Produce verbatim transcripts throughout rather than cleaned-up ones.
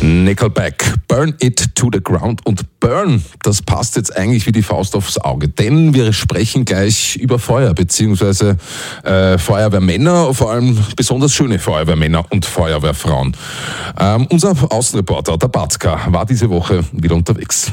Nickelback, Burn It to the Ground. Und Burn, das passt jetzt eigentlich wie die Faust aufs Auge, denn wir sprechen gleich über Feuer, beziehungsweise äh, Feuerwehrmänner, vor allem besonders schöne Feuerwehrmänner und Feuerwehrfrauen. Ähm, unser Außenreporter, der Batka, war diese Woche wieder unterwegs.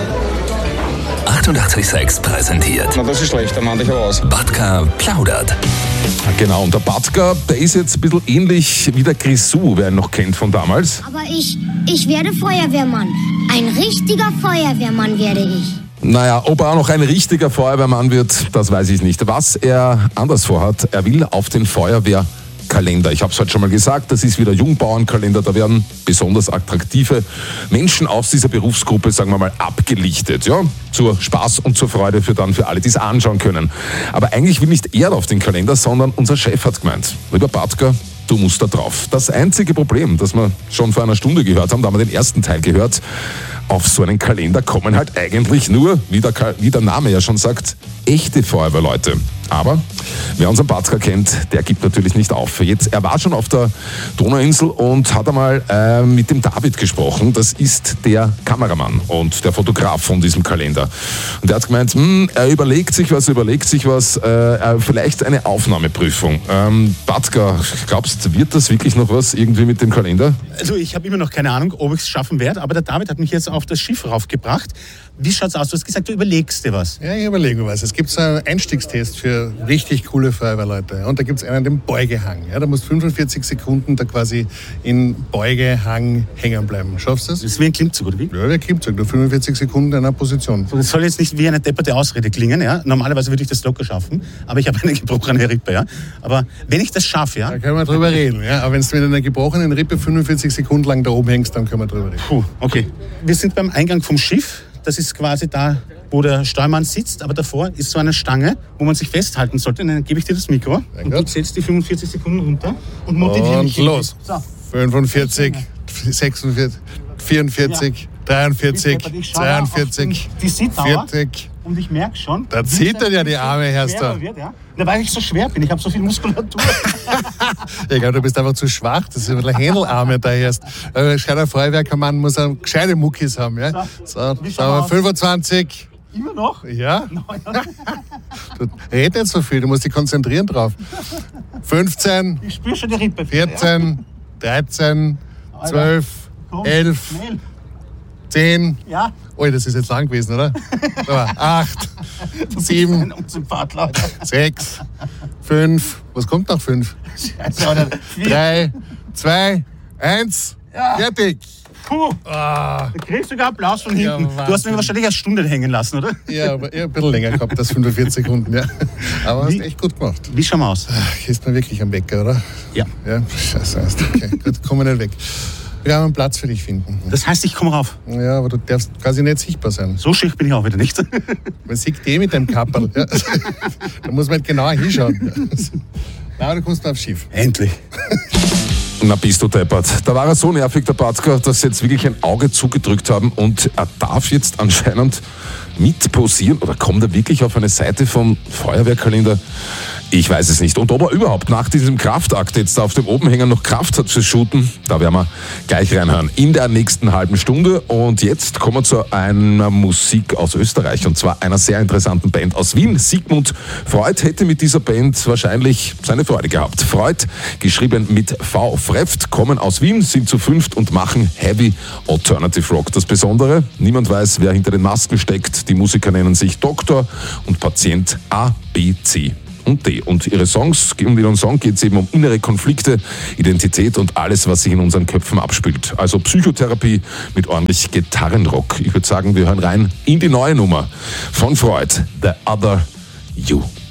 achtundachtzig Komma sechs präsentiert. Na, das ist schlecht, da mach ich aber aus. Batka plaudert. Genau, und der Batka, der ist jetzt ein bisschen ähnlich wie der Grisou, wer ihn noch kennt von damals. Aber ich, ich werde Feuerwehrmann. Ein richtiger Feuerwehrmann werde ich. Naja, ob er auch noch ein richtiger Feuerwehrmann wird, das weiß ich nicht. Was er anders vorhat, er will auf den Feuerwehrkalender. Ich habe es heute schon mal gesagt, das ist wieder Jungbauernkalender. Da werden besonders attraktive Menschen aus dieser Berufsgruppe, sagen wir mal, abgelichtet. Ja, zur Spaß und zur Freude für dann für alle, die es anschauen können. Aber eigentlich will nicht er auf den Kalender, sondern unser Chef hat gemeint, lieber Batka, du musst da drauf. Das einzige Problem, das wir schon vor einer Stunde gehört haben, da haben wir den ersten Teil gehört, auf so einen Kalender kommen halt eigentlich nur, wie der, wie der Name ja schon sagt, echte Feuerwehrleute. Aber wer unseren Batka kennt, der gibt natürlich nicht auf. Jetzt, er war schon auf der Donauinsel und hat einmal äh, mit dem David gesprochen. Das ist der Kameramann und der Fotograf von diesem Kalender. Und er hat gemeint, hm, er überlegt sich was, überlegt sich was, äh, vielleicht eine Aufnahmeprüfung. Ähm, Batka, glaubst du, wird das wirklich noch was irgendwie mit dem Kalender? Also ich habe immer noch keine Ahnung, ob ich es schaffen werde, aber der David hat mich jetzt auf das Schiff raufgebracht. Wie schaut's aus? Du hast gesagt, du überlegst dir was. Ja, ich überlege mir was. Es gibt so einen Einstiegstest für richtig coole Feuerwehrleute. Und da gibt es einen, den Beugehang. Ja, da musst du fünfundvierzig Sekunden da quasi in Beugehang hängen bleiben. Schaffst du das? Das ist wie ein Klimmzug, oder wie? Ja, wie ein Klimmzug. Du fünfundvierzig Sekunden in einer Position. Das soll jetzt nicht wie eine depperte Ausrede klingen. Ja? Normalerweise würde ich das locker schaffen, aber ich habe eine gebrochene Rippe. Ja? Aber wenn ich das schaffe... Ja, da können wir drüber reden. Ja? Aber wenn du mit einer gebrochenen Rippe fünfundvierzig Sekunden lang da oben hängst, dann können wir drüber reden. Puh, okay. Wir sind beim Eingang vom Schiff. Das ist quasi da, wo der Steuermann sitzt, aber davor ist so eine Stange, wo man sich festhalten sollte. Und dann gebe ich dir das Mikro und du zählst die fünfundvierzig Sekunden runter und motiviere mich. Und los. So. fünfundvierzig, sechsundvierzig, vierundvierzig, ja. dreiundvierzig, zweiundvierzig, die vierzig. Und ich merke schon, da zieht er ja die Arme, Herrst du. Ja? Na, weil ich so schwer bin, ich habe so viel Muskulatur. Ich glaube, du bist einfach zu schwach, das ist ein bisschen Händelarme da erst. Ein gescheiter Feuerwehrmann muss eine gescheite Muckis haben. Ja? So, so sagen wir fünfundzwanzig. Immer noch? Ja. Du red nicht so viel, du musst dich konzentrieren drauf. fünfzehn, ich spüre schon die Rippe. vierzehn, dreizehn, zwölf, elf, zehn. Ja. Oh, das ist jetzt lang gewesen, oder? acht, sieben, sechs, fünf. Was kommt nach fünf? drei, zwei, eins. Ja. Fertig. Puh. Ah. Du kriegst sogar Applaus von hinten. Ja, du hast mich wahrscheinlich eine Stunde hängen lassen, oder? Ja, aber eher ein bisschen länger gehabt als fünfundvierzig Sekunden. Ja. Aber wie, hast echt gut gemacht. Wie schauen wir aus? Hier ist man wirklich am Wecker, oder? Ja. Ja, scheiße. Okay, gut, kommen wir nicht weg. Wir werden einen Platz für dich finden. Das heißt, ich komme rauf? Ja, aber du darfst quasi nicht sichtbar sein. So schick bin ich auch wieder nicht. Man sieht eh mit deinem Kapperl. Ja. Da muss man halt genauer hinschauen. Na, du kommst mal aufs Schiff. Endlich. Na, bist du deppert. Da war er so nervig, der Batka, dass sie jetzt wirklich ein Auge zugedrückt haben und er darf jetzt anscheinend mit posieren oder kommt er wirklich auf eine Seite vom Feuerwehrkalender? Ich weiß es nicht. Und ob er überhaupt nach diesem Kraftakt jetzt auf dem Obenhänger noch Kraft hat fürs Shooten, da werden wir gleich reinhören in der nächsten halben Stunde. Und jetzt kommen wir zu einer Musik aus Österreich und zwar einer sehr interessanten Band aus Wien. Sigmund Freud hätte mit dieser Band wahrscheinlich seine Freude gehabt. Freud, geschrieben mit V. Freft, kommen aus Wien, sind zu fünft und machen Heavy Alternative Rock. Das Besondere, niemand weiß, wer hinter den Masken steckt. Die Musiker nennen sich Doktor und Patient A, B, C und D. Und ihre Songs, um ihren Song geht es eben um innere Konflikte, Identität und alles, was sich in unseren Köpfen abspielt. Also Psychotherapie mit ordentlich Gitarrenrock. Ich würde sagen, wir hören rein in die neue Nummer von Freud, The Other You.